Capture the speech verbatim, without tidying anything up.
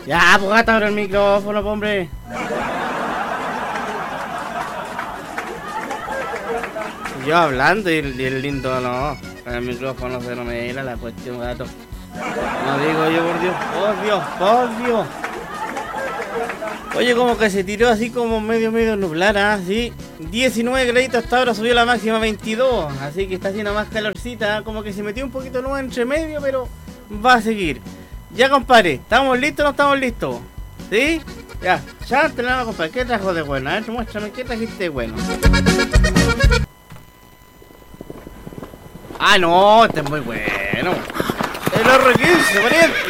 Ya, pues gata ahora el micrófono, po, hombre. Yo hablando y el, y el lindo no. Con el micrófono se no me era la cuestión, gato. No digo yo, por Dios, por Dios, por Dios. Oye, como que se tiró así como medio, medio nublada, así. diecinueve graditos hasta ahora, subió la máxima a veintidós. Así que está haciendo más calorcita. Como que se metió un poquito nueva entre medio, pero va a seguir. Ya, compadre, ¿estamos listos o no estamos listos? ¿Sí? Ya, ya entrenamos, compadre. ¿Qué trajo de bueno? A ver, muéstrame, ¿qué trajiste de bueno? Ah, no, este es muy bueno. El R quince, pariente.